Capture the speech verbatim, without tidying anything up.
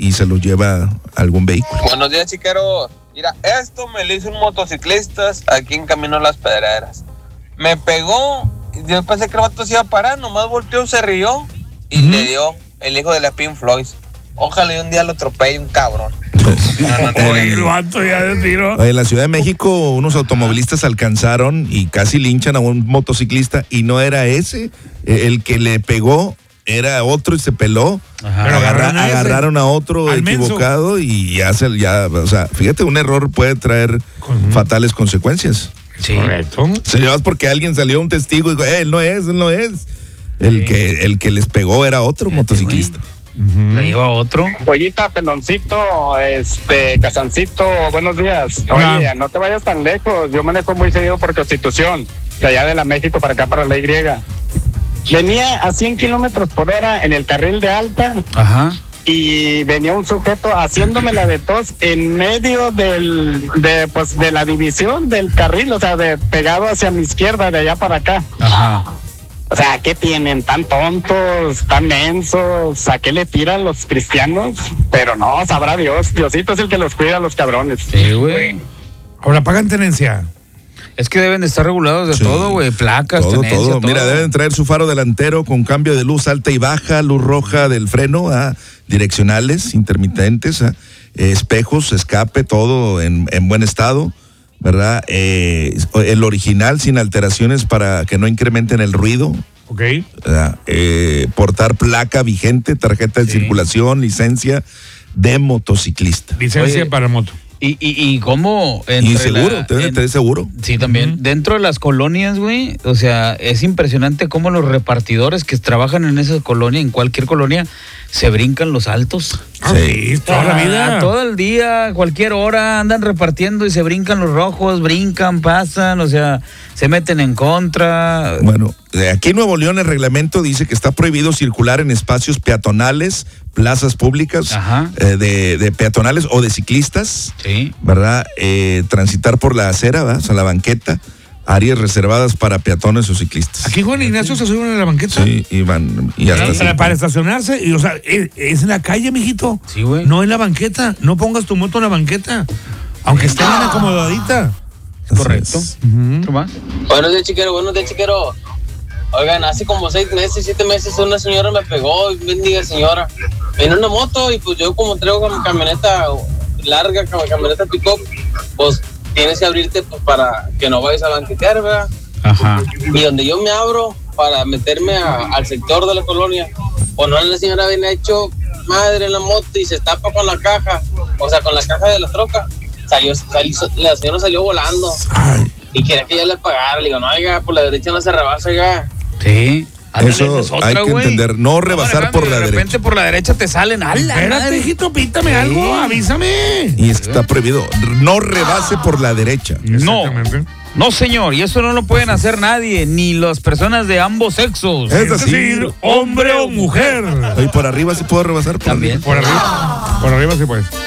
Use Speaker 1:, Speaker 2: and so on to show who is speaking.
Speaker 1: y se los lleva a algún vehículo.
Speaker 2: Buenos días, chiquero. Mira, esto me lo hizo un motociclista aquí en Camino a las Pedreras. Me pegó, yo pensé que el vato se iba a parar, nomás volteó, se rió y uh-huh. le dio el hijo de la Pink Floyd. Ojalá y un día lo atropelle un cabrón.
Speaker 1: El vato ya de tiro. En la Ciudad de México, unos automovilistas alcanzaron y casi linchan a un motociclista y no era ese. El que le pegó era otro y se peló. Ajá. Pero Agarra, agarraron, a, agarraron a otro Al equivocado menso. Y ya se, ya, o sea, fíjate, un error puede traer uh-huh. fatales consecuencias.
Speaker 3: Sí. Correcto.
Speaker 1: Se llevas porque alguien salió un testigo y dijo, eh, él no es, él no es. El sí. que, el que les pegó era otro sí, motociclista.
Speaker 3: Uh-huh. Le iba otro.
Speaker 4: Pollita, peloncito, este, Casancito, buenos días. Oye, uh-huh. no te vayas tan lejos. Yo manejo muy seguido por Constitución, de allá de la México para acá, para la Y. Venía a cien kilómetros por hora en el carril de alta.
Speaker 3: Ajá.
Speaker 4: Y venía un sujeto haciéndome la de tos en medio del, de, pues, de la división del carril, o sea, de pegado hacia mi izquierda, de allá para acá.
Speaker 3: Ajá.
Speaker 4: O sea, ¿qué tienen? ¿Tan tontos? ¿Tan mensos? ¿A qué le tiran los cristianos? Pero no, sabrá Dios. Diosito es el que los cuida a los cabrones.
Speaker 3: Sí, güey.
Speaker 5: Ahora pagan tenencia.
Speaker 3: Es que deben de estar regulados de sí, todo, güey. Placas,
Speaker 1: todo,
Speaker 3: tenencia,
Speaker 1: todo.
Speaker 3: todo.
Speaker 1: Mira, deben traer su faro delantero con cambio de luz alta y baja, luz roja del freno, ¿ah? direccionales, intermitentes, ¿ah? espejos, escape, todo en, en buen estado, ¿verdad? Eh, el original sin alteraciones para que no incrementen el ruido.
Speaker 5: Ok.
Speaker 1: Eh, portar placa vigente, tarjeta de sí. circulación, licencia de motociclista.
Speaker 5: Licencia Oye, para moto.
Speaker 3: ¿Y, y, y cómo?
Speaker 1: Y seguro, te deben tener seguro.
Speaker 3: Sí, también. Uh-huh. Dentro de las colonias, güey, o sea, es impresionante cómo los repartidores que trabajan en esa colonia, en cualquier colonia, se brincan los altos.
Speaker 5: Sí, toda la vida.
Speaker 3: Todo el día, cualquier hora, andan repartiendo y se brincan los rojos, brincan, pasan, o sea, se meten en contra.
Speaker 1: Bueno, aquí en Nuevo León el reglamento dice que está prohibido circular en espacios peatonales, plazas públicas, eh, de, de peatonales o de ciclistas,
Speaker 3: sí.
Speaker 1: ¿verdad? Eh, transitar por la acera, ¿verdad? O sea, la banqueta, áreas reservadas para peatones o ciclistas.
Speaker 5: Aquí Juan Ignacio se suben en la banqueta.
Speaker 1: Sí, y van, y hasta
Speaker 5: para,
Speaker 1: así,
Speaker 5: para estacionarse, y, o sea, es, es en la calle, mijito.
Speaker 3: Sí, güey.
Speaker 5: No en la banqueta, no pongas tu moto en la banqueta, aunque esté bien acomodadita.
Speaker 3: Correcto.
Speaker 5: Uh-huh.
Speaker 3: ¿Qué más?
Speaker 2: Buenos días, chiquero, buenos días, chiquero. Oigan, hace como seis meses, siete meses, una señora me pegó, bendiga señora, en una moto, y pues yo como traigo mi camioneta larga, camioneta pick-up, pues tienes que abrirte pues, para que no vayas a banquetear, ¿verdad?
Speaker 3: Ajá.
Speaker 2: Y donde yo me abro para meterme a, al sector de la colonia, pues no, la señora viene hecho madre en la moto y se tapa con la caja, o sea, con la caja de la troca. Salió, salió la señora salió volando. Ay. Y quería que ya le pagara. Le digo, no, oiga, por la derecha no se rebasa, oiga.
Speaker 3: Sí.
Speaker 1: Eso es otra, hay que wey. entender, no rebasar por la derecha.
Speaker 3: De repente derecha. Por la derecha te salen, ¡ala!
Speaker 5: Espérate, hijito, pítame sí. algo, avísame.
Speaker 1: Y está prohibido, no rebase por la derecha.
Speaker 3: No, no señor, y eso no lo pueden hacer nadie, ni las personas de ambos sexos.
Speaker 5: Es decir, hombre o mujer.
Speaker 1: Y por arriba se puede rebasar. Por
Speaker 3: También.
Speaker 5: Por arriba, por arriba sí puede.